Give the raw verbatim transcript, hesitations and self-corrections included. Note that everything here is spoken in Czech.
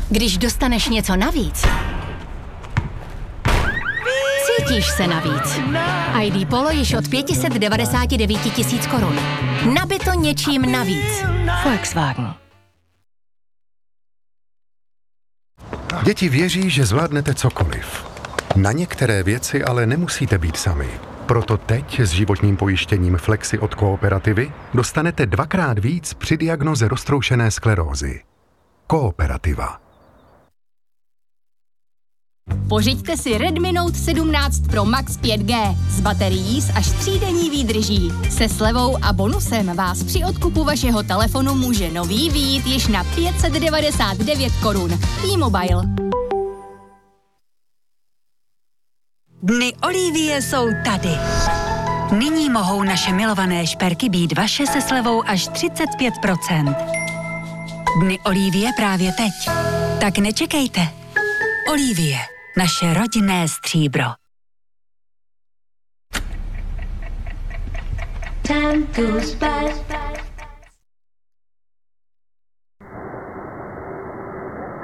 Když dostaneš něco navíc, cítíš se navíc. í dé Polo již od pět set devadesát devět tisíc korun. Nabito něčím navíc. Volkswagen. Děti věří, že zvládnete cokoliv. Na některé věci ale nemusíte být sami. Proto teď s životním pojištěním Flexi od Kooperativy dostanete dvakrát víc při diagnoze roztroušené sklerózy. Kooperativa. Pořiďte si Redmi Note sedmnáct Pro Max pět G s baterií s až třídenní výdrží. Se slevou a bonusem vás při odkupu vašeho telefonu může nový vyjít již na pět set devadesát devět korun. T-Mobile. Dny Olivie jsou tady. Nyní mohou naše milované šperky být vaše se slevou až třicet pět procent. Dny Olivie právě teď. Tak nečekejte. Olivie, naše rodinné stříbro. Time goes by